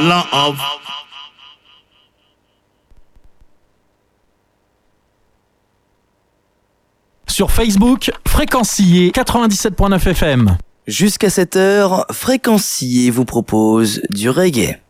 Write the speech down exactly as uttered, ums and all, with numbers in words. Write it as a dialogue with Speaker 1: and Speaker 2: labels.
Speaker 1: love.
Speaker 2: Sur Facebook, Fréquencier quatre-vingt-dix-sept point neuf F M.
Speaker 3: Jusqu'à cette heure, Fréquencier vous propose du reggae.